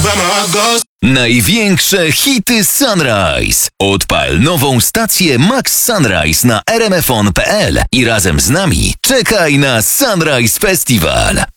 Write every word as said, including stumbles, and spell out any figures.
where my heart goes. Największe hity Sunrise. Odpal nową stację Max Sunrise na r m f on kropka p l i razem z nami czekaj na Sunrise Festival.